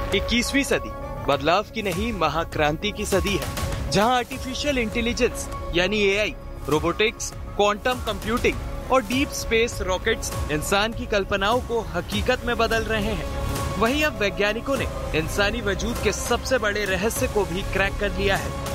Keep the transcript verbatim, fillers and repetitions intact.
इक्कीसवीं सदी बदलाव की नहीं महाक्रांति की सदी है, जहां आर्टिफिशियल इंटेलिजेंस यानी ए आई, रोबोटिक्स, क्वांटम कंप्यूटिंग और डीप स्पेस रॉकेट्स इंसान की कल्पनाओं को हकीकत में बदल रहे हैं। वहीं अब वैज्ञानिकों ने इंसानी वजूद के सबसे बड़े रहस्य को भी क्रैक कर लिया है।